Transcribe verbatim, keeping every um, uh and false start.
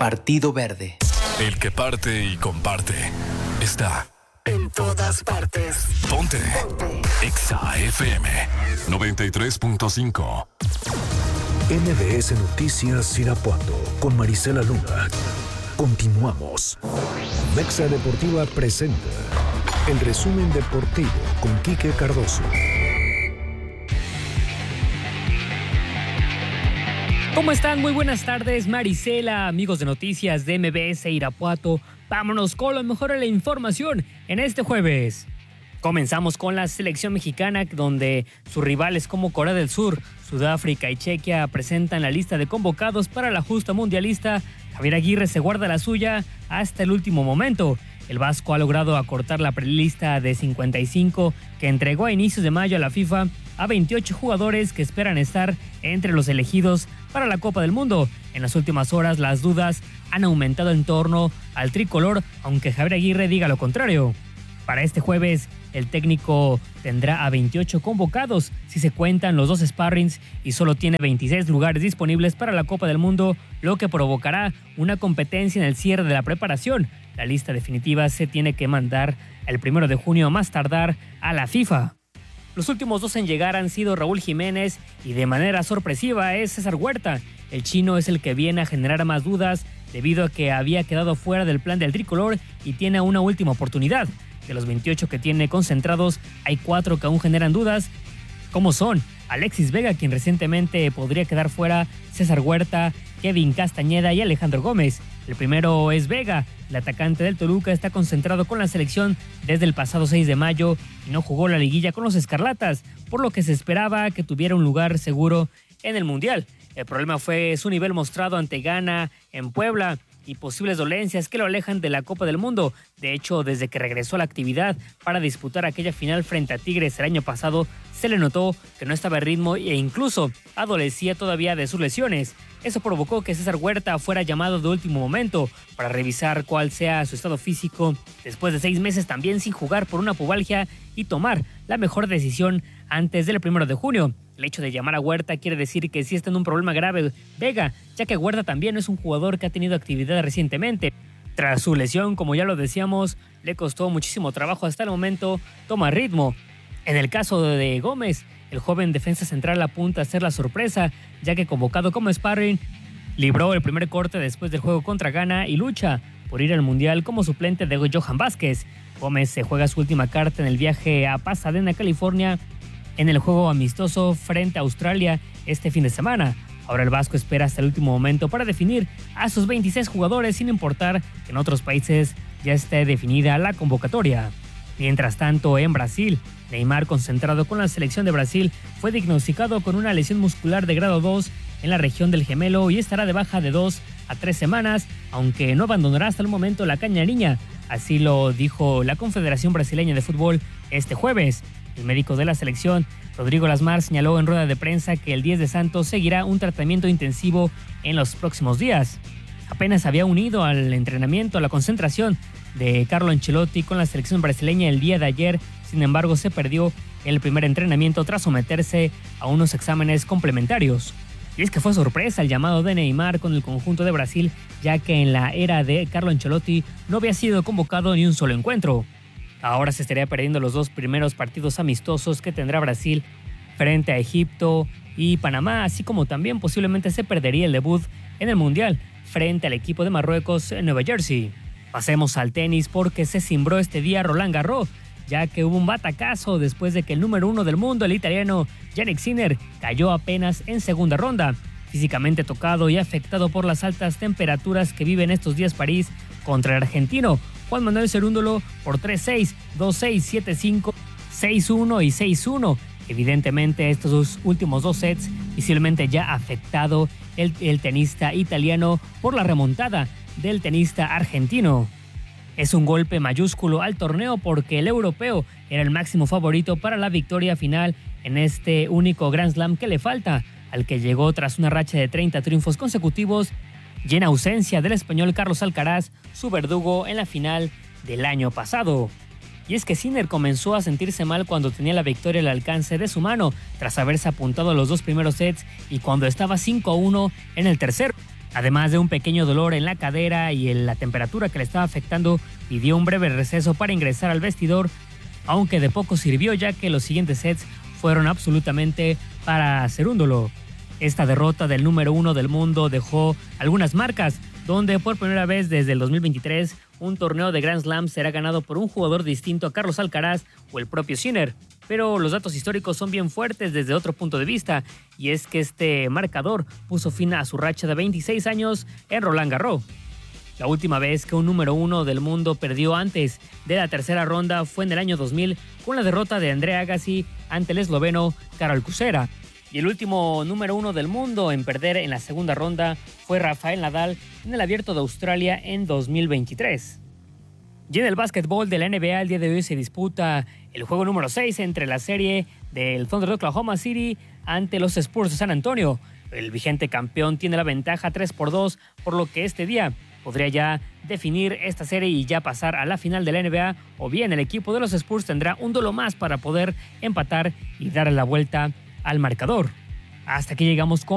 Partido Verde. El que parte y comparte está en todas partes. Ponte. Ponte. Exa F M noventa y tres punto cinco. M B S Noticias Irapuato con Marisela Luna. Continuamos. Mexa Deportiva presenta el resumen deportivo con Quique Cardoso. ¿Cómo están? Muy buenas tardes, Marisela, amigos de Noticias de M B S Irapuato. Vámonos con lo mejor de la información en este jueves. Comenzamos con la selección mexicana, donde sus rivales como Corea del Sur, Sudáfrica y Chequia presentan la lista de convocados para la justa mundialista. Javier Aguirre se guarda la suya hasta el último momento. El vasco ha logrado acortar la prelista de cincuenta y cinco que entregó a inicios de mayo a la FIFA a veintiocho jugadores que esperan estar entre los elegidos para la Copa del Mundo. En las últimas horas las dudas han aumentado en torno al tricolor, aunque Javier Aguirre diga lo contrario. Para este jueves, el técnico tendrá a veintiocho convocados si se cuentan los dos sparrings y solo tiene veintiséis lugares disponibles para la Copa del Mundo, lo que provocará una competencia en el cierre de la preparación. La lista definitiva se tiene que mandar el primero de junio a más tardar a la FIFA. Los últimos dos en llegar han sido Raúl Jiménez y de manera sorpresiva es César Huerta. El chino es el que viene a generar más dudas debido a que había quedado fuera del plan del tricolor y tiene una última oportunidad. De los veintiocho que tiene concentrados, hay cuatro que aún generan dudas, como son Alexis Vega, quien recientemente podría quedar fuera, César Huerta, Kevin Castañeda y Alejandro Gómez. El primero es Vega. El atacante del Toluca está concentrado con la selección desde el pasado seis de mayo y no jugó la liguilla con los Escarlatas, por lo que se esperaba que tuviera un lugar seguro en el Mundial. El problema fue su nivel mostrado ante Ghana en Puebla y posibles dolencias que lo alejan de la Copa del Mundo. De hecho, desde que regresó a la actividad para disputar aquella final frente a Tigres el año pasado, se le notó que no estaba en ritmo e incluso adolecía todavía de sus lesiones. Eso provocó que César Huerta fuera llamado de último momento para revisar cuál sea su estado físico después de seis meses también sin jugar por una pubalgia y tomar la mejor decisión antes del primero de junio. El hecho de llamar a Huerta quiere decir que sí está en un problema grave Vega, ya que Huerta también es un jugador que ha tenido actividad recientemente. Tras su lesión, como ya lo decíamos, le costó muchísimo trabajo hasta el momento tomar ritmo. En el caso de Gómez, el joven defensa central apunta a ser la sorpresa, ya que convocado como sparring, libró el primer corte después del juego contra Ghana y lucha por ir al Mundial como suplente de Johan Vázquez. Gómez se juega su última carta en el viaje a Pasadena, California, en el juego amistoso frente a Australia este fin de semana. Ahora el vasco espera hasta el último momento para definir a sus veintiséis jugadores, sin importar que en otros países ya esté definida la convocatoria. Mientras tanto, en Brasil, Neymar, concentrado con la selección de Brasil, fue diagnosticado con una lesión muscular de grado dos en la región del gemelo y estará de baja de dos a tres semanas, aunque no abandonará hasta el momento la cañariña. Así lo dijo la Confederación Brasileña de Fútbol este jueves. El médico de la selección, Rodrigo Lasmar, señaló en rueda de prensa que el diez de Santos seguirá un tratamiento intensivo en los próximos días. Apenas había unido al entrenamiento, a la concentración de Carlo Ancelotti con la selección brasileña el día de ayer. Sin embargo, se perdió el primer entrenamiento tras someterse a unos exámenes complementarios. Y es que fue sorpresa el llamado de Neymar con el conjunto de Brasil, ya que en la era de Carlo Ancelotti no había sido convocado ni un solo encuentro. Ahora se estaría perdiendo los dos primeros partidos amistosos que tendrá Brasil frente a Egipto y Panamá, así como también posiblemente se perdería el debut en el Mundial frente al equipo de Marruecos en Nueva Jersey. Pasemos al tenis porque se cimbró este día Roland Garros, ya que hubo un batacazo después de que el número uno del mundo, el italiano Jannik Sinner, cayó apenas en segunda ronda. Físicamente tocado y afectado por las altas temperaturas que vive en estos días París contra el argentino Juan Manuel Cerúndolo por tres seis, dos seis, siete cinco, seis uno y seis uno. Evidentemente estos dos últimos dos sets visiblemente ya afectado el, el tenista italiano por la remontada del tenista argentino. Es un golpe mayúsculo al torneo porque el europeo era el máximo favorito para la victoria final en este único Grand Slam que le falta, al que llegó tras una racha de treinta triunfos consecutivos y en ausencia del español Carlos Alcaraz, su verdugo en la final del año pasado. Y es que Sinner comenzó a sentirse mal cuando tenía la victoria al alcance de su mano, tras haberse apuntado a los dos primeros sets y cuando estaba cinco a uno en el tercero. Además de un pequeño dolor en la cadera y en la temperatura que le estaba afectando, pidió un breve receso para ingresar al vestidor, aunque de poco sirvió ya que los siguientes sets fueron absolutamente para Cerúndolo. Esta derrota del número uno del mundo dejó algunas marcas, donde por primera vez desde el dos mil veintitrés un torneo de Grand Slam será ganado por un jugador distinto a Carlos Alcaraz o el propio Sinner. Pero los datos históricos son bien fuertes desde otro punto de vista, y es que este marcador puso fin a su racha de veintiséis años en Roland Garros. La última vez que un número uno del mundo perdió antes de la tercera ronda fue en el año dos mil con la derrota de Andre Agassi ante el esloveno Karol Kučera. Y el último número uno del mundo en perder en la segunda ronda fue Rafael Nadal en el Abierto de Australia en dos mil veintitrés. Y en el básquetbol de la N B A el día de hoy se disputa el juego número seis entre la serie del Thunder de Oklahoma City ante los Spurs de San Antonio. El vigente campeón tiene la ventaja tres por dos, por lo que este día podría ya definir esta serie y ya pasar a la final de la N B A, o bien el equipo de los Spurs tendrá un duelo más para poder empatar y dar la vuelta al marcador. Hasta aquí llegamos con